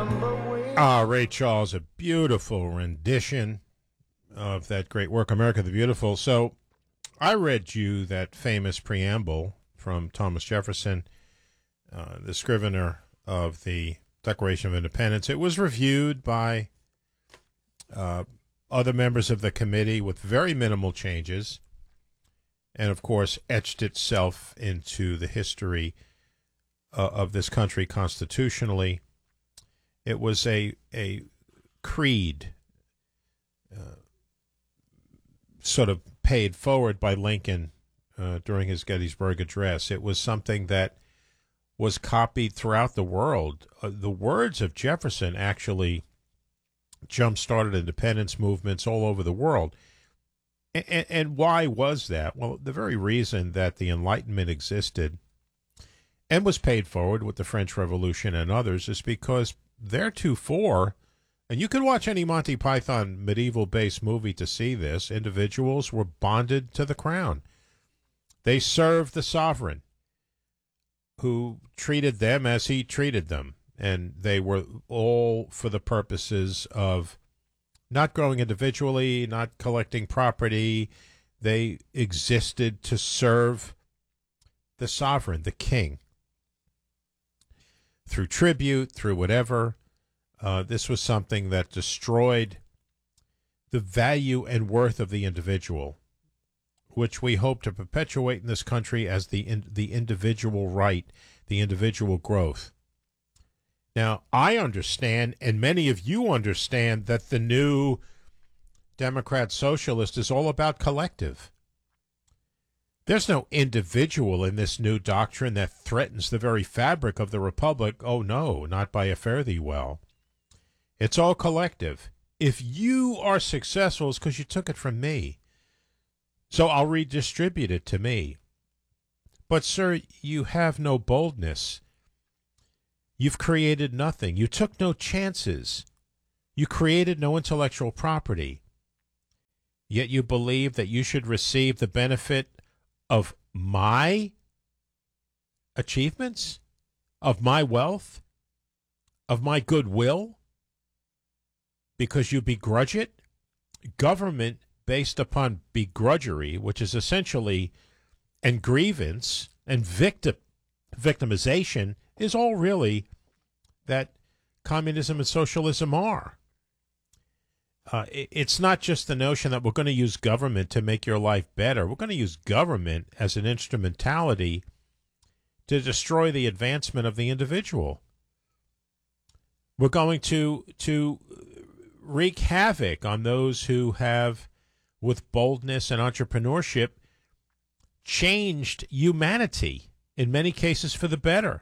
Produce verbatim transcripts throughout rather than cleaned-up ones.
Ah, Ray Charles, a beautiful rendition of that great work, America the Beautiful. So I read you that famous preamble from Thomas Jefferson, uh, the scrivener of the Declaration of Independence. It was reviewed by uh, other members of the committee with very minimal changes, and of course etched itself into the history uh, of this country constitutionally. It was a a creed uh, sort of paid forward by Lincoln uh, during his Gettysburg Address. It was something that was copied throughout the world. Uh, the words of Jefferson actually jump-started independence movements all over the world. And, and why was that? Well, the very reason that the Enlightenment existed and was paid forward with the French Revolution and others is because theretofore, and you can watch any Monty Python medieval-based movie to see this, individuals were bonded to the crown. They served the sovereign, who treated them as he treated them, and they were all for the purposes of not growing individually, not collecting property. They existed to serve the sovereign, the king. Through tribute, through whatever, uh, this was something that destroyed the value and worth of the individual, which we hope to perpetuate in this country as the in, the individual right, the individual growth. Now, I understand, and many of you understand, that the new Democrat socialist is all about collective. There's no individual in this new doctrine that threatens the very fabric of the republic. Oh, no, not by a fare thee well. It's all collective. If you are successful, it's because you took it from me. So I'll redistribute it to me. But, sir, you have no boldness. You've created nothing. You took no chances. You created no intellectual property. Yet you believe that you should receive the benefit of my achievements, of my wealth, of my goodwill, because you begrudge it? Government based upon begrudgery, which is essentially and grievance and victim victimization, is all really that communism and socialism are. Uh, it, it's not just the notion that we're going to use government to make your life better. We're going to use government as an instrumentality to destroy the advancement of the individual. We're going to to wreak havoc on those who have, with boldness and entrepreneurship, changed humanity, in many cases for the better.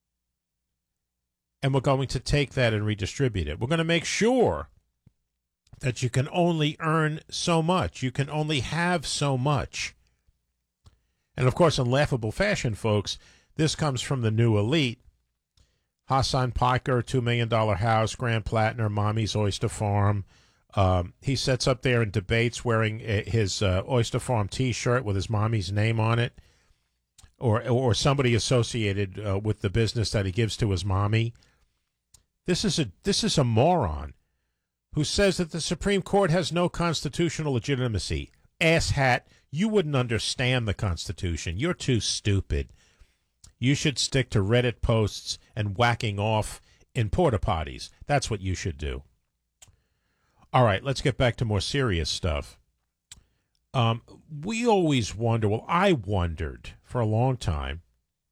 And we're going to take that and redistribute it. We're going to make sure that you can only earn so much. You can only have so much. And, of course, in laughable fashion, folks, this comes from the new elite. Hassan Piker, two million dollar house, Grand Platinum, Mommy's Oyster Farm. Um, he sits up there and debates wearing his uh, Oyster Farm T-shirt with his mommy's name on it, or or somebody associated uh, with the business that he gives to his mommy. This is a this is a moron who says that the Supreme Court has no constitutional legitimacy. Asshat, you wouldn't understand the Constitution. You're too stupid. You should stick to Reddit posts and whacking off in porta potties. That's what you should do. All right, let's get back to more serious stuff. Um, we always wonder, well, I wondered for a long time,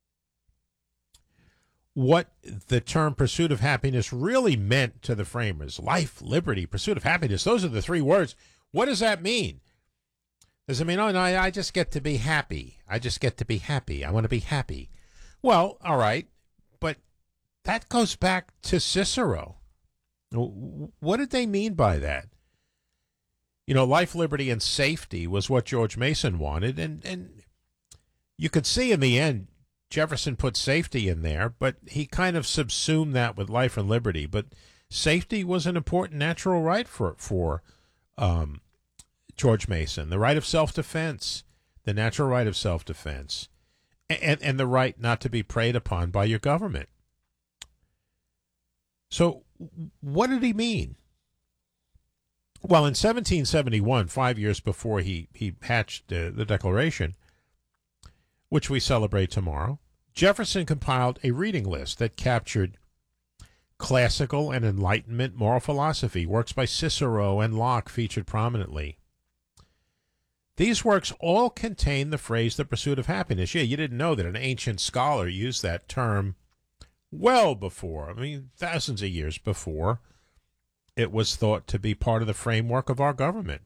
what the term pursuit of happiness really meant to the framers. Life, liberty, pursuit of happiness. Those are the three words. What does that mean? Does it mean, oh, no, I just get to be happy. I just get to be happy. I want to be happy. Well, all right, but that goes back to Cicero. What did they mean by that? You know, life, liberty, and safety was what George Mason wanted, and, and you could see in the end Jefferson put safety in there, but he kind of subsumed that with life and liberty. But safety was an important natural right for, for um, George Mason, the right of self-defense, the natural right of self-defense. And, and the right not to be preyed upon by your government. So what did he mean? Well, in seventeen seventy-one, five years before he, he hatched uh, the Declaration, which we celebrate tomorrow, Jefferson compiled a reading list that captured classical and Enlightenment moral philosophy. Works by Cicero and Locke featured prominently. These works all contain the phrase the pursuit of happiness. Yeah, you didn't know that an ancient scholar used that term well before, I mean, thousands of years before it was thought to be part of the framework of our government.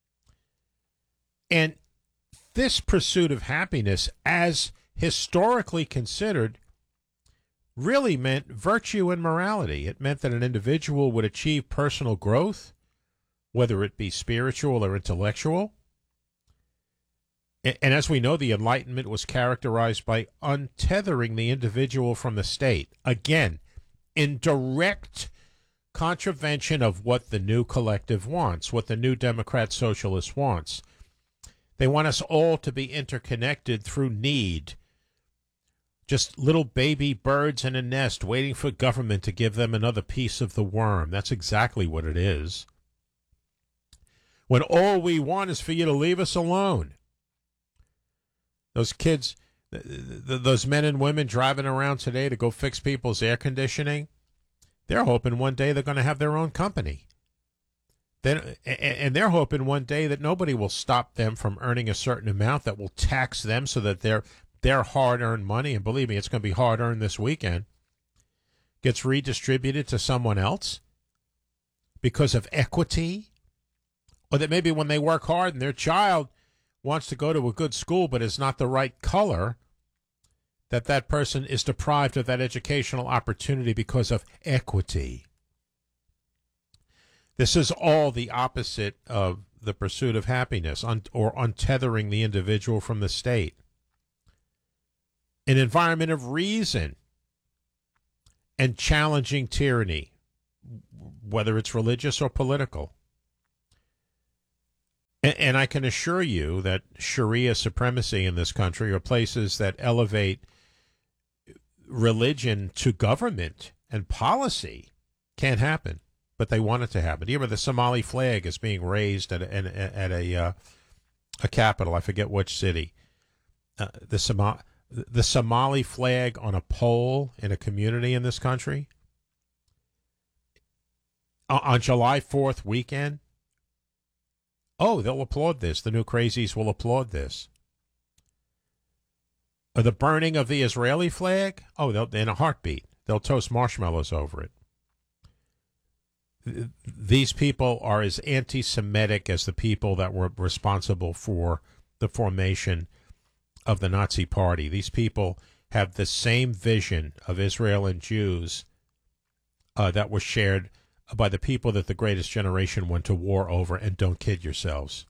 And this pursuit of happiness, as historically considered, really meant virtue and morality. It meant that an individual would achieve personal growth, whether it be spiritual or intellectual. And as we know, the Enlightenment was characterized by untethering the individual from the state. Again, in direct contravention of what the new collective wants, what the new Democrat Socialist wants. They want us all to be interconnected through need. Just little baby birds in a nest waiting for government to give them another piece of the worm. That's exactly what it is. When all we want is for you to leave us alone. Those kids, th- th- those men and women driving around today to go fix people's air conditioning, they're hoping one day they're going to have their own company. Then, and they're hoping one day that nobody will stop them from earning a certain amount that will tax them so that their their hard-earned money, and believe me, it's going to be hard-earned this weekend, gets redistributed to someone else because of equity. Or that maybe when they work hard and their child wants to go to a good school but is not the right color, that that person is deprived of that educational opportunity because of equity. This is all the opposite of the pursuit of happiness, un- or untethering the individual from the state. An environment of reason and challenging tyranny, whether it's religious or political. And, and I can assure you that Sharia supremacy in this country, or places that elevate religion to government and policy, can't happen, but they want it to happen. Even the Somali flag is being raised at a, at a uh, a capital. I forget which city. Uh, the Somali the Somali flag on a pole in a community in this country uh, on July fourth weekend. Oh, they'll applaud this. The new crazies will applaud this. Or the burning of the Israeli flag? Oh, they'll, in a heartbeat. They'll toast marshmallows over it. These people are as anti-Semitic as the people that were responsible for the formation of the Nazi Party. These people have the same vision of Israel and Jews uh, that was shared by the people that the Greatest Generation went to war over. And don't kid yourselves.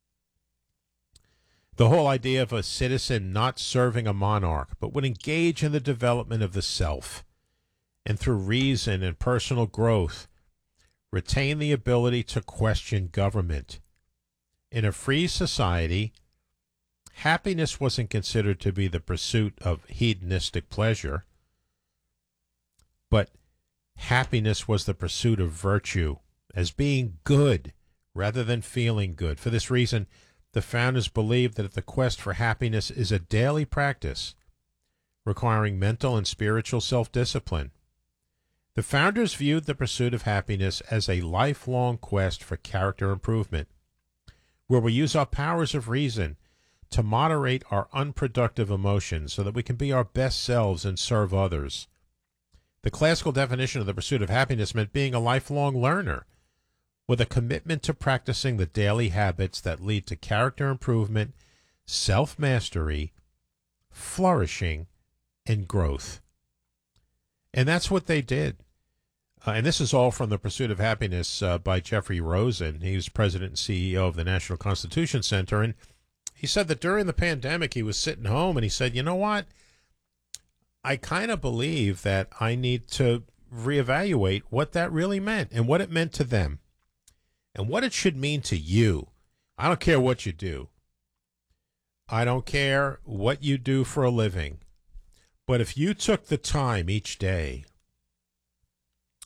The whole idea of a citizen not serving a monarch, but would engage in the development of the self, and through reason and personal growth, retain the ability to question government. In a free society, happiness wasn't considered to be the pursuit of hedonistic pleasure, but happiness was the pursuit of virtue, as being good rather than feeling good. For this reason, the founders believed that the quest for happiness is a daily practice, requiring mental and spiritual self-discipline. The founders viewed the pursuit of happiness as a lifelong quest for character improvement, where we use our powers of reason to moderate our unproductive emotions so that we can be our best selves and serve others. The classical definition of the pursuit of happiness meant being a lifelong learner, with a commitment to practicing the daily habits that lead to character improvement, self-mastery, flourishing, and growth. And that's what they did. Uh, and this is all from The Pursuit of Happiness uh, by Jeffrey Rosen. He was president and C E O of the National Constitution Center. And he said that during the pandemic, he was sitting home and he said, you know what? I kind of believe that I need to reevaluate what that really meant and what it meant to them and what it should mean to you. I don't care what you do. I don't care what you do for a living. But if you took the time each day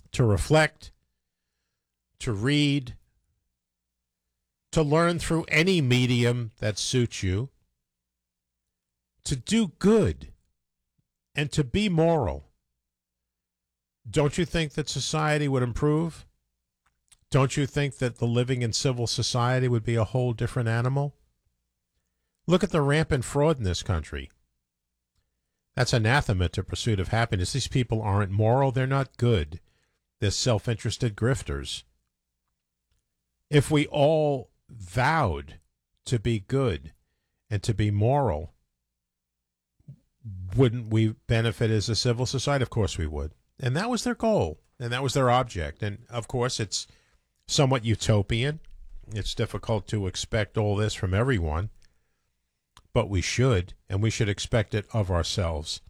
to reflect, to read, to learn through any medium that suits you, to do good, and to be moral. Don't you think that society would improve? Don't you think that the living in civil society would be a whole different animal? Look at the rampant fraud in this country. That's anathema to pursuit of happiness. These people aren't moral. They're not good. They're self-interested grifters. If we all vowed to be good and to be moral, wouldn't we benefit as a civil society? Of course we would. And that was their goal, and that was their object. And, of course, it's somewhat utopian. It's difficult to expect all this from everyone, but we should, and we should expect it of ourselves.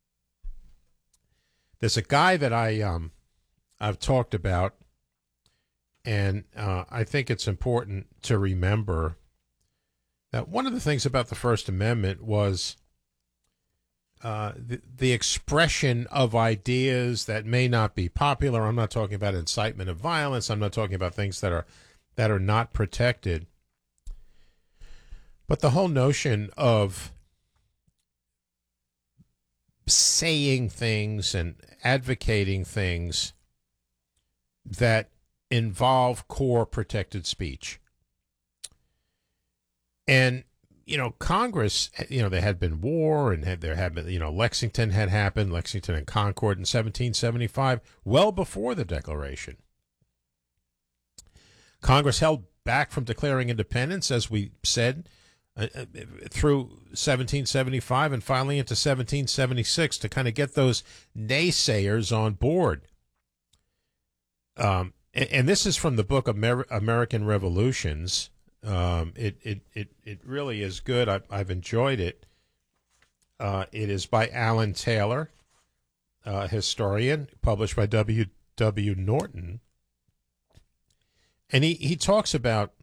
There's a guy that I, um, I've talked about, and uh, I think it's important to remember that one of the things about the First Amendment was Uh, the, the expression of ideas that may not be popular. I'm not talking about incitement of violence. I'm not talking about things that are that are not protected. But the whole notion of saying things and advocating things that involve core protected speech. And you know, Congress, you know, there had been war and had, there had been, you know, Lexington had happened, Lexington and Concord in seventeen seventy-five, well before the Declaration. Congress held back from declaring independence, as we said, uh, through seventeen seventy-five and finally into seventeen seventy-six to kind of get those naysayers on board. Um, and, and this is from the book Amer- American Revolutions. Um, it, it, it, it really is good. I, I've enjoyed it. Uh, it is by Alan Taylor, a historian, published by W. W. Norton. And he, he talks about